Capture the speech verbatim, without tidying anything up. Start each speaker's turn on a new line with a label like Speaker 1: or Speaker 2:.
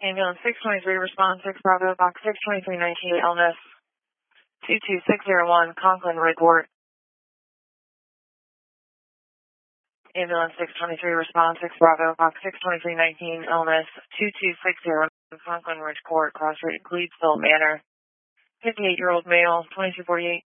Speaker 1: Ambulance six twenty-three, response six Bravo, box six twenty-three nineteen, illness two two six zero one, Conklin report. Ambulance six twenty-three, response six Bravo, box six twenty-three nineteen, illness two two six zero, Conklin Ridge Court, Cross Street, Cleavesville Manor. fifty-eight-year-old male, twenty-two forty-eight.